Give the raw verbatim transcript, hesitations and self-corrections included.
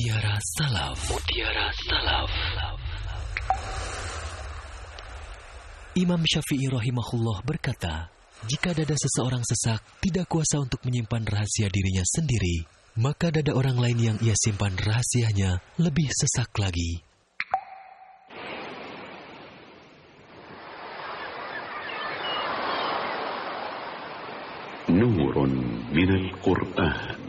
Mutiara Salaf. Mutiara Salaf. Imam Syafi'i rahimahullah berkata, jika dada seseorang sesak, tidak kuasa untuk menyimpan rahasia dirinya sendiri, maka dada orang lain yang ia simpan rahasianya lebih sesak lagi. Nurun minal Qur'an.